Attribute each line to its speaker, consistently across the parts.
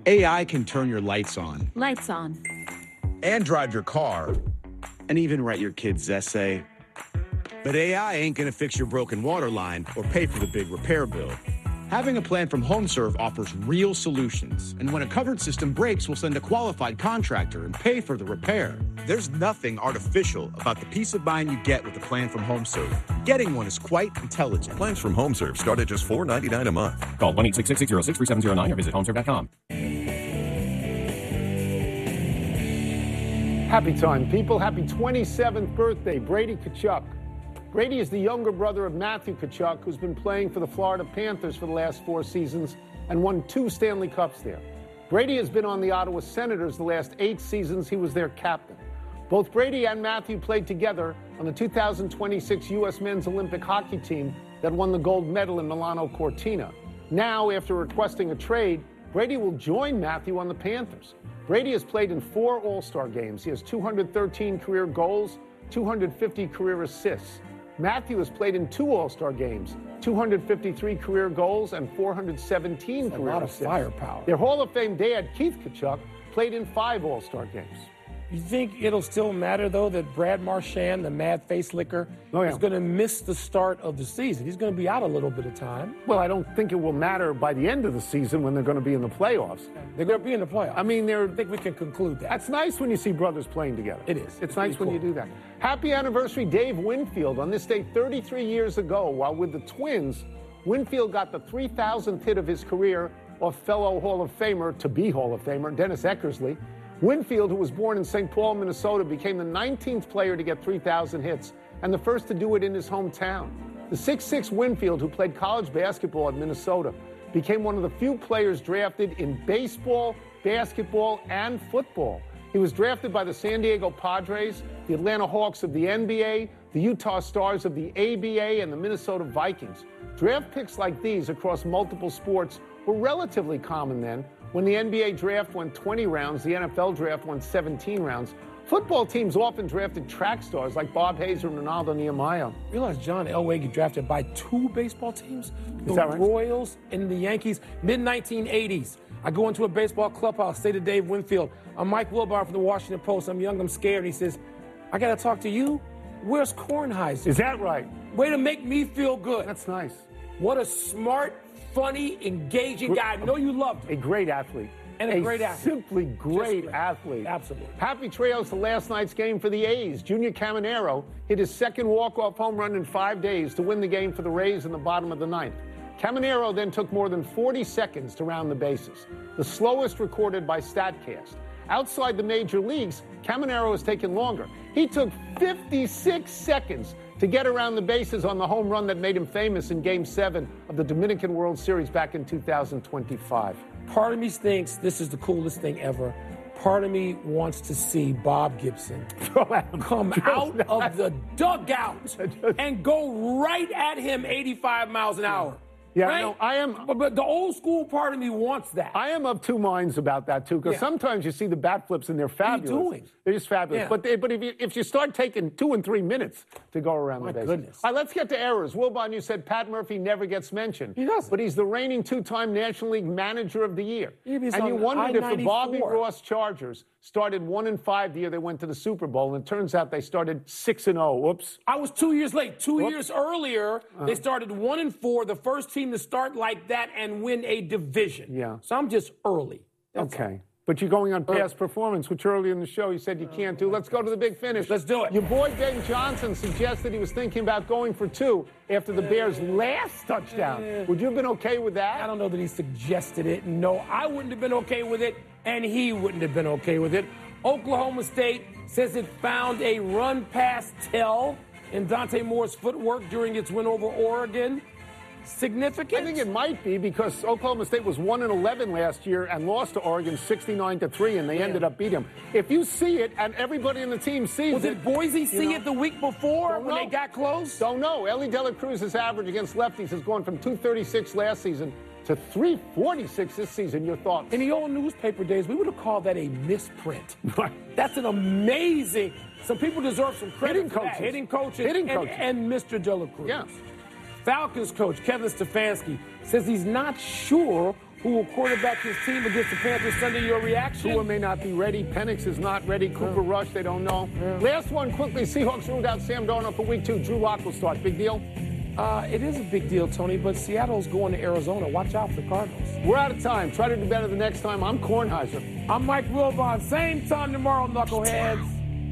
Speaker 1: AI can turn your lights on.
Speaker 2: Lights on.
Speaker 3: And drive your car.
Speaker 1: And even write your kid's essay. But AI ain't gonna fix your broken water line or pay for the big repair bill. Having a plan from HomeServe offers real solutions. And when a covered system breaks, we'll send a qualified contractor and pay for the repair. There's nothing artificial about the peace of mind you get with a plan from HomeServe. Getting one is quite intelligent.
Speaker 4: Plans from HomeServe start at just $4.99 a month.
Speaker 5: Call 1-866-606-3709 or visit homeserve.com.
Speaker 6: Happy time, people. Happy 27th birthday, Brady Tkachuk. Brady is the younger brother of Matthew Tkachuk, who's been playing for the Florida Panthers for the last 4 seasons and won 2 Stanley Cups there. Brady has been on the Ottawa Senators the last 8 seasons. He was their captain. Both Brady and Matthew played together on the 2026 U.S. men's Olympic hockey team that won the gold medal in Milano Cortina. Now, after requesting a trade, Brady will join Matthew on the Panthers. Brady has played in 4 All-Star games. He has 213 career goals, 250 career assists. Matthew has played in 2 All-Star games, 253 career goals, and 417 career assists. A lot of
Speaker 7: firepower.
Speaker 6: Their Hall of Fame dad, Keith Tkachuk, played in 5 All-Star games.
Speaker 7: You think it'll still matter, though, that Brad Marchand, the mad face licker, is going to miss the start of the season? He's going to be out a little bit of time.
Speaker 6: Well, I don't think it will matter by the end of the season when they're going to be in the playoffs.
Speaker 7: They're going to be in the playoffs.
Speaker 6: I mean,
Speaker 7: I think we can conclude that.
Speaker 6: That's nice when you see brothers playing together.
Speaker 7: It is.
Speaker 6: It's nice when you do that. Happy anniversary, Dave Winfield. On this day 33 years ago, while with the Twins, Winfield got the 3,000th hit of his career off fellow Hall of Famer, to-be Hall of Famer, Dennis Eckersley. Winfield, who was born in St. Paul, Minnesota, became the 19th player to get 3,000 hits and the first to do it in his hometown. The 6'6" Winfield, who played college basketball at Minnesota, became one of the few players drafted in baseball, basketball, and football. He was drafted by the San Diego Padres, the Atlanta Hawks of the NBA, the Utah Stars of the ABA, and the Minnesota Vikings. Draft picks like these across multiple sports were relatively common then. When the NBA draft went 20 rounds, the NFL draft went 17 rounds. Football teams often drafted track stars like Bob Hazer and Ronaldo Nehemiah.
Speaker 7: You realize John Elway get drafted by 2 baseball teams?
Speaker 6: Is that right?
Speaker 7: Royals and the Yankees, mid-1980s. I go into a baseball clubhouse, say to Dave Winfield, I'm Mike Wilbon from the Washington Post. I'm young, I'm scared. And he says, I got to talk to you? Where's Kornheiser?
Speaker 6: Is that right?
Speaker 7: Way to make me feel good.
Speaker 6: That's nice.
Speaker 7: What a smart, funny, engaging guy. I know you loved him.
Speaker 6: A great athlete.
Speaker 7: And a great athlete.
Speaker 6: Simply great athlete.
Speaker 7: Absolutely.
Speaker 6: Happy trails to last night's game for the A's. Junior Caminero hit his second walk-off home run in 5 days to win the game for the Rays in the bottom of the 9th. Caminero then took more than 40 seconds to round the bases, the slowest recorded by StatCast. Outside the major leagues, Caminero has taken longer. He took 56 seconds to get around the bases on the home run that made him famous in Game 7 of the Dominican World Series back in 2025.
Speaker 7: Part of me thinks this is the coolest thing ever. Part of me wants to see Bob Gibson come out of the dugout and go right at him 85 miles an hour.
Speaker 6: Yeah,
Speaker 7: right?
Speaker 6: no, I am.
Speaker 7: But the old school part of me wants that.
Speaker 6: I am of 2 minds about that, too, because sometimes you see the bat flips and they're fabulous.
Speaker 7: What are you doing?
Speaker 6: They're just fabulous.
Speaker 7: Yeah.
Speaker 6: But if you start taking 2 and 3 minutes to go around the base.
Speaker 7: Goodness.
Speaker 6: All right, let's get to errors. Wilbon, you said Pat Murphy never gets mentioned.
Speaker 7: He doesn't.
Speaker 6: But he's the reigning 2-time National League Manager of the Year.
Speaker 7: Yeah,
Speaker 6: and you wondered if the Bobby
Speaker 7: I-94.
Speaker 6: Ross Chargers started 1-5 the year they went to the Super Bowl, and it turns out they started 6-0. Whoops.
Speaker 7: I was 2 years late. 2 years earlier, they started 1-4, the first team to start like that and win a division.
Speaker 6: Yeah.
Speaker 7: So I'm just early. That's
Speaker 6: Okay. But you're going on past performance, which earlier in the show you said you can't do. Let's go to the big finish.
Speaker 7: Let's do it.
Speaker 6: Your boy Ben Johnson suggested he was thinking about going for 2 after the Bears' last touchdown. Would you have been okay with that?
Speaker 7: I don't know that he suggested it. No, I wouldn't have been okay with it, and he wouldn't have been okay with it. Oklahoma State says it found a run-pass tell in Dante Moore's footwork during its win over Oregon. Significant?
Speaker 6: I think it might be because Oklahoma State was 1-11 last year and lost to Oregon 69-3, and they ended up beating them. If you see it and everybody in the team sees it.
Speaker 7: Did Boise see it the week before when they
Speaker 6: know.
Speaker 7: got close?
Speaker 6: Don't know. Ellie De La Cruz's average against lefties has gone from 236 last season to 346 this season. Your thoughts?
Speaker 7: In the old newspaper days, we would have called that a misprint. That's an amazing. Some people deserve some credit for that. Hitting coaches. And Mr. De La Cruz.
Speaker 6: Yeah.
Speaker 7: Falcons coach Kevin Stefanski says he's not sure who will quarterback his team against the Panthers Sunday. Your reaction?
Speaker 6: Tua may not be ready. Penix is not ready. Cooper Rush, they don't know. Last one, quickly. Seahawks ruled out Sam Darnold for week 2. Drew Lock will start. Big deal?
Speaker 7: It is a big deal, Tony, but Seattle's going to Arizona. Watch out for the Cardinals.
Speaker 6: We're out of time. Try to do better the next time. I'm Kornheiser.
Speaker 7: I'm Mike Wilbon. Same time tomorrow, knuckleheads.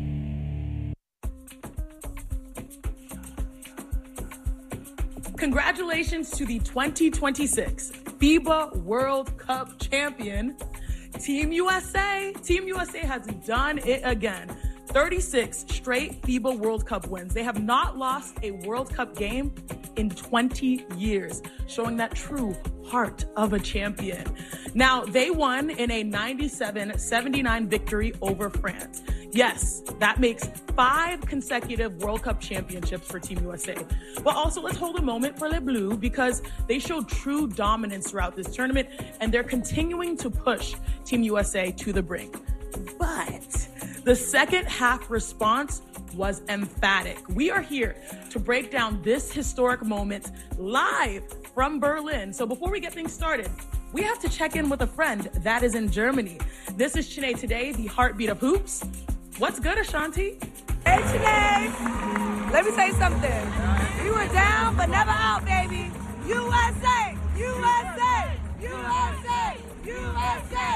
Speaker 2: Congratulations to the 2026 FIBA World Cup champion, Team USA. Team USA has done it again. 36 straight FIBA World Cup wins. They have not lost a World Cup game in 20 years, showing that true heart of a champion. Now, they won in a 97-79 victory over France. Yes, that makes 5 consecutive World Cup championships for Team USA. But also, let's hold a moment for Les Bleus because they showed true dominance throughout this tournament, and they're continuing to push Team USA to the brink. But the second half response was emphatic. We are here to break down this historic moment live from Berlin. So before we get things started, we have to check in with a friend that is in Germany. This is Chine Today, the heartbeat of hoops. What's good, Ashanti?
Speaker 8: Hey, Chine. Let me say something. You were down, but never out, baby. USA! USA! USA! USA!